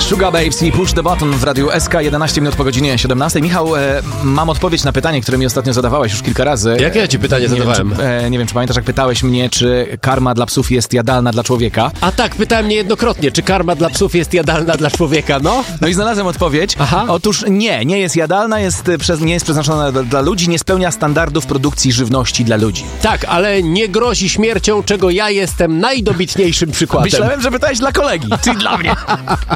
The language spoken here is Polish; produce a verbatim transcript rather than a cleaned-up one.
Sugababes i Push the Button w Radiu S K, jedenaście minut po godzinie siedemnastej. Michał, e, mam odpowiedź na pytanie, które mi ostatnio zadawałeś już kilka razy. Jakie ja ci pytanie nie zadawałem? Wiem, czy, e, nie wiem, czy pamiętasz, jak pytałeś mnie, czy karma dla psów jest jadalna dla człowieka. A tak, pytałem niejednokrotnie, czy karma dla psów jest jadalna dla człowieka, no? No i znalazłem odpowiedź. Aha. Otóż nie, nie jest jadalna, jest, przez, nie jest przeznaczona dla, dla ludzi, nie spełnia standardów produkcji żywności dla ludzi. Tak, ale nie grozi śmiercią, czego ja jestem najdobitniejszym przykładem. Myślałem, że pytałeś dla kolegi, czyli dla mnie.